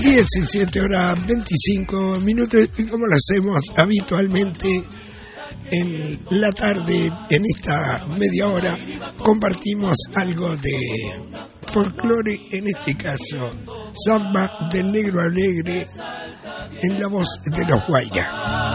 17 horas 25 minutos, y como lo hacemos habitualmente en la tarde, en esta media hora, compartimos algo de folclore, en este caso, samba del Negro Alegre, en la voz de los Guaira.